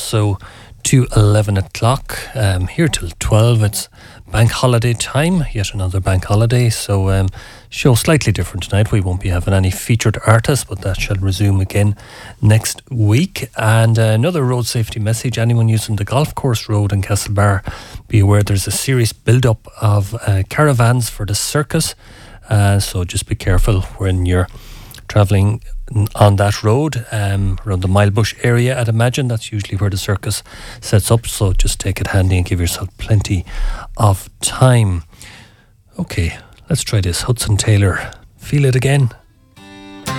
so to 11 o'clock, here till 12. It's bank holiday time, yet another bank holiday, so show slightly different tonight. We won't be having any featured artists, but that shall resume again next week. And another road safety message: anyone using the golf course road in Castlebar, be aware there's a serious build-up of caravans for the circus, so just be careful when you're travelling on that road, around the Milebush area. I'd imagine that's usually where the circus sets up, so just take it handy and give yourself plenty of time. Okay, let's try this. Hudson Taylor, Feel It Again.